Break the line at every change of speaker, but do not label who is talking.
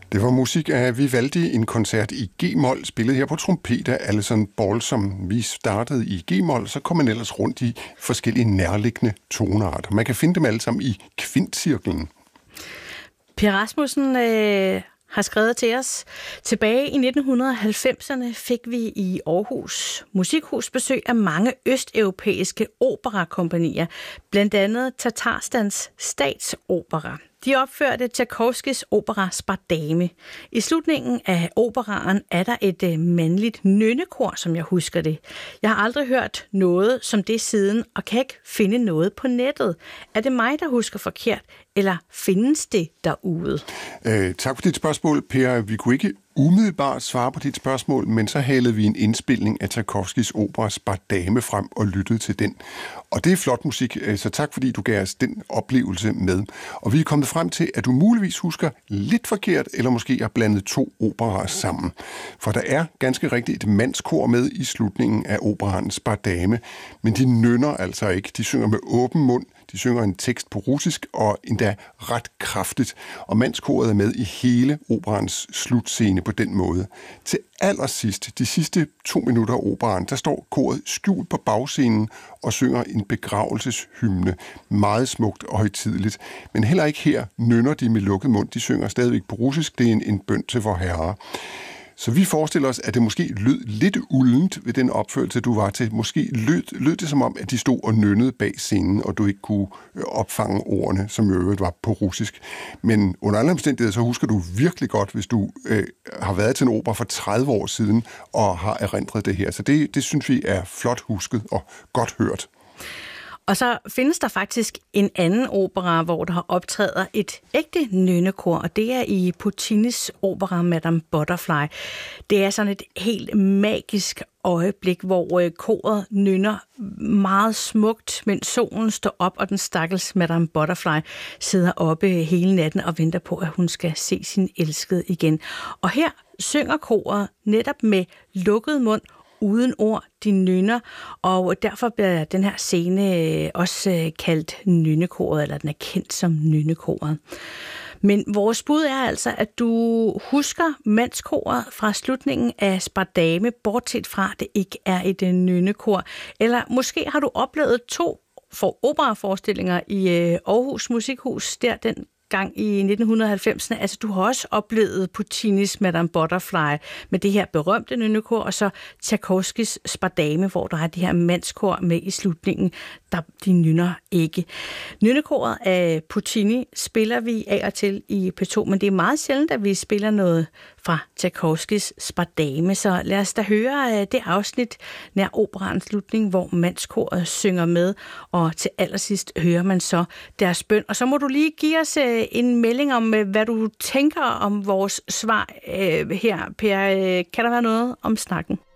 Det var musik af Vivaldi, en koncert i G-mol, spillet her på trompet af Alison Ball, som vi startede i G-mol, så kom man ellers rundt i forskellige nærliggende tonarter. Man kan finde dem alle sammen i kvintcirklen.
Per Rasmussen har skrevet til os. Tilbage i 1990'erne fik vi i Aarhus Musikhus besøg af mange østeuropæiske operakompagnier, blandt andet Tatarstans Statsopera. De opførte Tchaikovskys opera Spardame. I slutningen af operaen er der et mandligt nynnekor, som jeg husker det. Jeg har aldrig hørt noget som det siden, og kan ikke finde noget på nettet. Er det mig, der husker forkert, eller findes det derude?
Tak for dit spørgsmål, Per. Vi kunne ikke umiddelbart svare på dit spørgsmål, men så halede vi en indspilning af Tchaikovskys opera Spardame frem og lyttede til den. Og det er flot musik, så tak fordi du gav os den oplevelse med. Og vi er kommet frem til, at du muligvis husker lidt forkert, eller måske har blandet to operaer sammen. For der er ganske rigtigt et mandskor med i slutningen af operaen Spardame, men de nynner altså ikke. De synger med åben mund. De synger en tekst på russisk og endda ret kraftigt, og mandskoret er med i hele operaens slutscene på den måde. Til allersidst, de sidste 2 minutter af operaen, der står koret skjult på bagscenen og synger en begravelseshymne. Meget smukt og højtideligt, men heller ikke her nynner de med lukket mund. De synger stadigvæk på russisk, det er en bøn til vor Herre. Så vi forestiller os, at det måske lød lidt uldent ved den opførelse, du var til. Måske lød det som om, at de stod og nynnede bag scenen, og du ikke kunne opfange ordene, som i øvrigt var på russisk. Men under alle omstændigheder, så husker du virkelig godt, hvis du har været til en opera for 30 år siden, og har erindret det her. Så det synes vi er flot husket og godt hørt.
Og så findes der faktisk en anden opera, hvor der optræder et ægte nynnekor, og det er i Puccinis opera Madame Butterfly. Det er sådan et helt magisk øjeblik, hvor koret nynner meget smukt, mens solen står op, og den stakkels Madame Butterfly sidder oppe hele natten og venter på, at hun skal se sin elskede igen. Og her synger koret netop med lukket mund, uden ord, de nynner, og derfor bliver den her scene også kaldt nynnekoret, eller den er kendt som nynnekoret. Men vores bud er altså, at du husker mandskoret fra slutningen af Spardame, bortset fra, at det ikke er et nynnekor. Eller måske har du oplevet 2 operaforestillinger i Aarhus Musikhus, der den gang i 1990'erne. Altså, du har også oplevet Puccinis Madame Butterfly med det her berømte nynnekor, og så Tchaikovskys Spardame, hvor der er det her mandskor med i slutningen, der de nynner ikke. Nynnekoret af Puccini spiller vi af og til i P2, men det er meget sjældent, at vi spiller noget fra Tchaikovskys Spardame, så lad os da høre det afsnit nær operaens slutning, hvor mandskoret synger med, og til allersidst hører man så deres bøn. Og så må du lige give os en melding om, hvad du tænker om vores svar her, Per. Kan der være noget om snakken?